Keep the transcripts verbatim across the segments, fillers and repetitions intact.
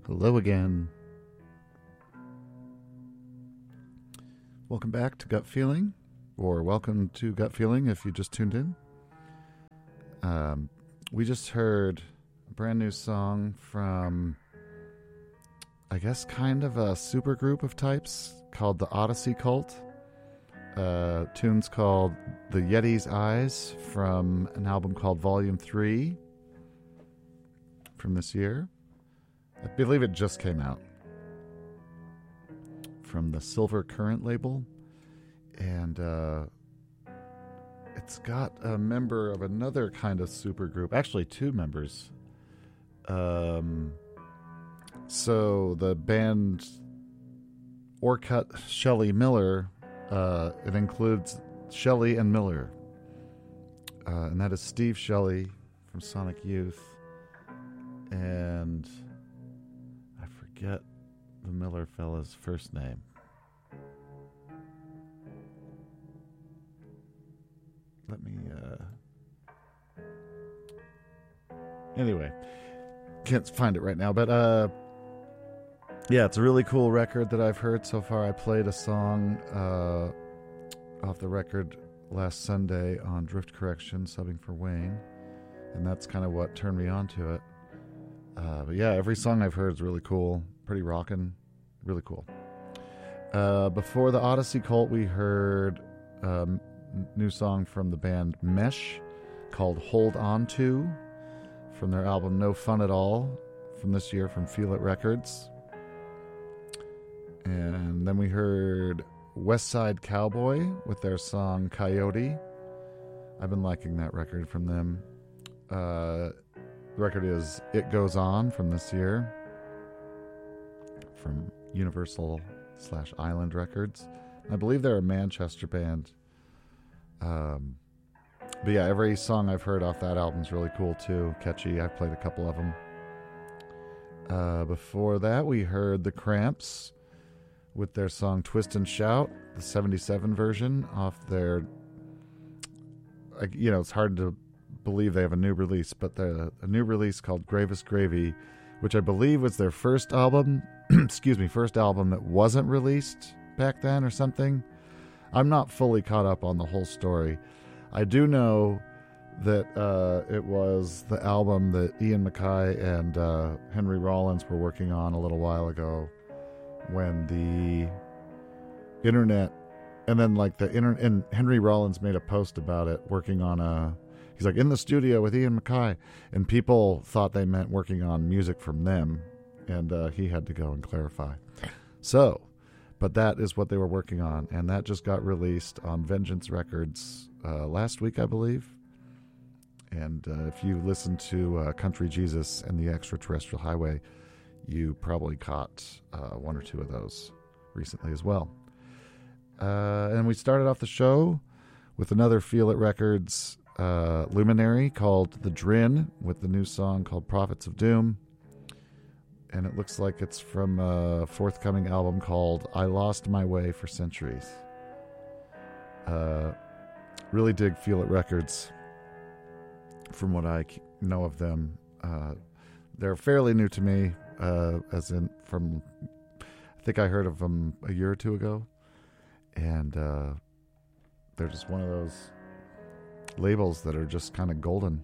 Hello again. Welcome back to Gut Feeling, or welcome to Gut Feeling if you just tuned in. Um, we just heard a brand new song from, I guess, kind of a super group of types called the Odyssey Cult. Uh, tunes called The Yeti's Eyes from an album called Volume three from this year. I believe it just came out from the Silver Current label, and uh, it's got a member of another kind of super group, actually two members. Um, so the band Orkut Shelley Miller, uh, it includes Shelley and Miller, uh, and that is Steve Shelley from Sonic Youth, and get the Miller fella's first name. Let me, uh... Anyway, can't find it right now, but, uh... yeah, it's a really cool record that I've heard so far. I played a song, uh, off the record last Sunday on Drift Correction, subbing for Wayne, and that's kind of what turned me on to it. Uh, but yeah, every song I've heard is really cool, pretty rockin', really cool. Uh, before the Odyssey Cult, we heard a um, new song from the band Mesh called Hold On To from their album No Fun At All from this year from Feel It Records. And then we heard West Side Cowboy with their song Coyote. I've been liking that record from them. Uh... The record is It Goes On from this year from Universal slash Island Records. I believe they're a Manchester band. Um, but yeah, every song I've heard off that album is really cool too. Catchy. I've played a couple of them. Uh, before that, we heard The Cramps with their song Twist and Shout, the seventy-seven version off their, you know, it's hard to believe they have a new release, but the a new release called Gravest Gravy, which I believe was their first album excuse me first album that wasn't released back then or something. I'm not fully caught up on the whole story. I do know that uh, it was the album that Ian MacKaye and uh, Henry Rollins were working on a little while ago when the internet, and then like the internet, and Henry Rollins made a post about it, working on a He's like, in the studio with Ian MacKaye. And people thought they meant working on music from them. And uh, he had to go and clarify. So, but that is what they were working on. And that just got released on Vengeance Records uh, last week, I believe. And uh, if you listen to uh, Country Jesus and the Extraterrestrial Highway, you probably caught uh, one or two of those recently as well. Uh, and we started off the show with another Feel It Records Uh, luminary called The Drin with the new song called Prophets of Doom, and it looks like it's from a forthcoming album called I Lost My Way for Centuries. Uh, really dig Feel It Records from what I know of them. Uh, they're fairly new to me, uh, as in from, I think I heard of them a year or two ago, and uh, they're just one of those labels that are just kind of golden.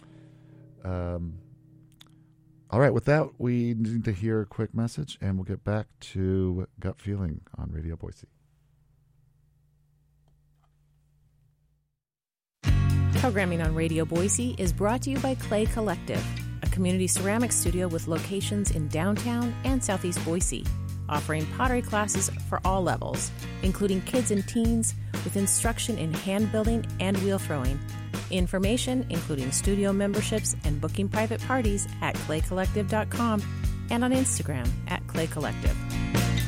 Um, all right, with that, we need to hear a quick message, and we'll get back to Gut Feeling on Radio Boise. Programming on Radio Boise is brought to you by Clay Collective, a community ceramics studio with locations in downtown and southeast Boise, offering pottery classes for all levels, including kids and teens, with instruction in hand building and wheel throwing. Information, including studio memberships and booking private parties, at clay collective dot com and on Instagram at Clay Collective.